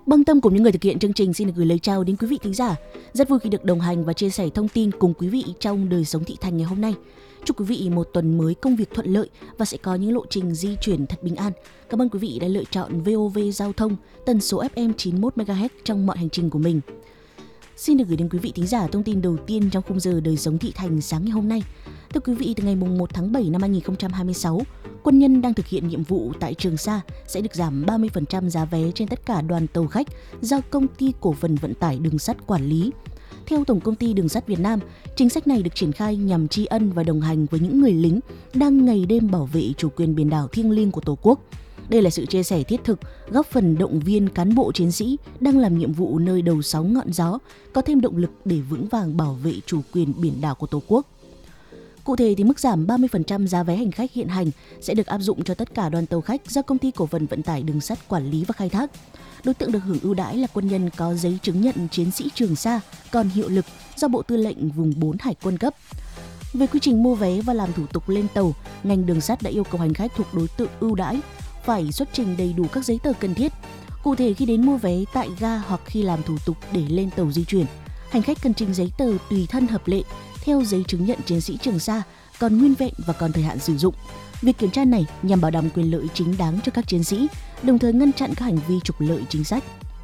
Băng Tâm cùng những người thực hiện chương trình xin được gửi lời chào đến quý vị thính giả. Rất vui khi được đồng hành và chia sẻ thông tin cùng quý vị trong đời sống thị thành ngày hôm nay. Chúc quý vị một tuần mới công việc thuận lợi và sẽ có những lộ trình di chuyển thật bình an. Cảm ơn quý vị đã lựa chọn VOV Giao thông, tần số FM 91 MHz trong mọi hành trình của mình. Xin được gửi đến quý vị thính giả thông tin đầu tiên trong khung giờ đời sống thị thành sáng ngày hôm nay. Thưa quý vị, từ ngày 1 tháng 7 năm 2026, quân nhân đang thực hiện nhiệm vụ tại Trường Sa sẽ được giảm 30% giá vé trên tất cả đoàn tàu khách do Công ty Cổ phần Vận tải Đường sắt quản lý. Theo Tổng công ty Đường sắt Việt Nam, chính sách này được triển khai nhằm tri ân và đồng hành với những người lính đang ngày đêm bảo vệ chủ quyền biển đảo thiêng liêng của Tổ quốc. Đây là sự chia sẻ thiết thực, góp phần động viên cán bộ chiến sĩ đang làm nhiệm vụ nơi đầu sóng ngọn gió, có thêm động lực để vững vàng bảo vệ chủ quyền biển đảo của Tổ quốc. Cụ thể thì mức giảm 30% giá vé hành khách hiện hành sẽ được áp dụng cho tất cả đoàn tàu khách do Công ty Cổ phần Vận tải Đường sắt quản lý và khai thác. Đối tượng được hưởng ưu đãi là quân nhân có giấy chứng nhận chiến sĩ Trường Sa còn hiệu lực do Bộ Tư lệnh Vùng 4 Hải quân cấp. Về quy trình mua vé và làm thủ tục lên tàu, ngành đường sắt đã yêu cầu hành khách thuộc đối tượng ưu đãi phải xuất trình đầy đủ các giấy tờ cần thiết. Cụ thể, khi đến mua vé tại ga hoặc khi làm thủ tục để lên tàu di chuyển, hành khách cần trình giấy tờ tùy thân hợp lệ theo giấy chứng nhận chiến sĩ Trường Sa còn nguyên vẹn và còn thời hạn sử dụng. Việc kiểm tra này nhằm bảo đảm quyền lợi chính đáng cho các chiến sĩ, đồng thời ngăn chặn các hành vi trục lợi chính sách.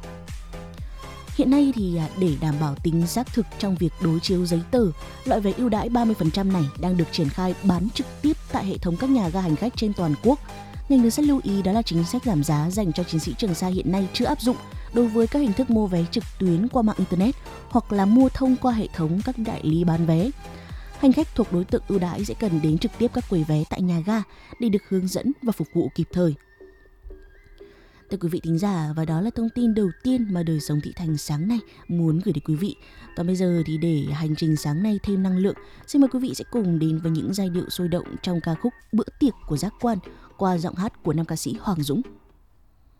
Hiện nay thì để đảm bảo tính xác thực trong việc đối chiếu giấy tờ, loại vé ưu đãi 30% này đang được triển khai bán trực tiếp tại hệ thống các nhà ga hành khách trên toàn quốc. Ngành đường sắt lưu ý đó là chính sách giảm giá dành cho chiến sĩ Trường Sa hiện nay chưa áp dụng đối với các hình thức mua vé trực tuyến qua mạng Internet hoặc là mua thông qua hệ thống các đại lý bán vé. Hành khách thuộc đối tượng ưu đãi sẽ cần đến trực tiếp các quầy vé tại nhà ga để được hướng dẫn và phục vụ kịp thời. Thưa quý vị thính giả, và đó là thông tin đầu tiên mà đời sống thị thành sáng nay muốn gửi đến quý vị. Còn bây giờ thì để hành trình sáng nay thêm năng lượng, xin mời quý vị sẽ cùng đến với những giai điệu sôi động trong ca khúc Bữa tiệc của Giác Quan qua giọng hát của nam ca sĩ Hoàng Dũng.